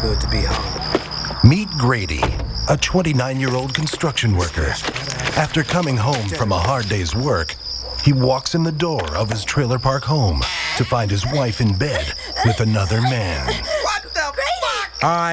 good to be home. Meet Grady, a 29-year-old construction worker. After coming home from a hard day's work, he walks in the door of his trailer park home to find his wife in bed with another man. What the fuck? All right.